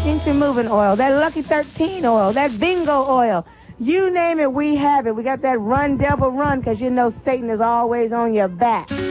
skinch removing oil, that Lucky 13 oil, that Bingo oil. You name it, we have it. We got that Run Devil Run, because you know Satan is always on your back.